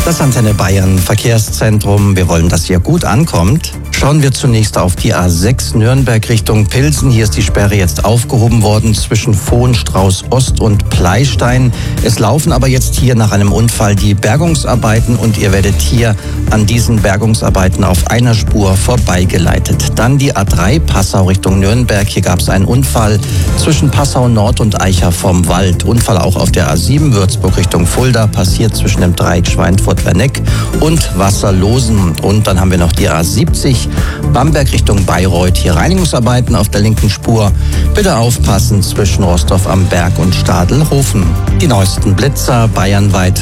Das Antenne Bayern Verkehrszentrum. Wir wollen, dass hier gut ankommt. Schauen wir zunächst auf die A6 Nürnberg Richtung Pilsen. Hier ist die Sperre jetzt aufgehoben worden zwischen Vohenstrauß Ost und Pleistein. Es laufen aber jetzt hier nach einem Unfall die Bergungsarbeiten und ihr werdet hier an diesen Bergungsarbeiten auf einer Spur vorbeigeleitet. Dann die A3 Passau Richtung Nürnberg. Hier gab es einen Unfall zwischen Passau Nord und Eicher vom Wald. Unfall auch auf der A7 Würzburg Richtung Fulda, passiert zwischen dem Dreieck Schweinfurt-Werneck und Wasserlosen. Und dann haben wir noch die A70 Bamberg Richtung Bayreuth. Hier Reinigungsarbeiten auf der linken Spur. Bitte aufpassen zwischen Rostorf am Berg und Stadelhofen. Die neuesten Blitzer bayernweit